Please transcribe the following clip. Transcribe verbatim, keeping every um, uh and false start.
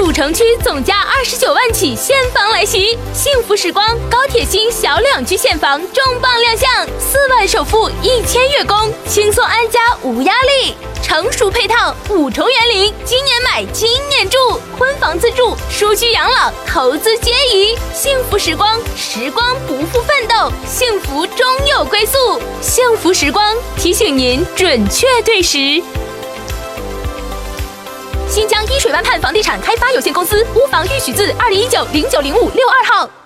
主城区总价二十九万起现房来袭，幸福时光高铁新小两居现房重磅亮相，四万首付一千月供，轻松安家无压力。成熟配套，五重园林，今年买今年住，婚房自住，舒居养老，投资皆宜。幸福时光，时光不负奋斗，幸福终有归宿。幸福时光提醒您准确对时。新疆伊水湾畔房地产开发有限公司屋房预许字二零一九零九零五六二号。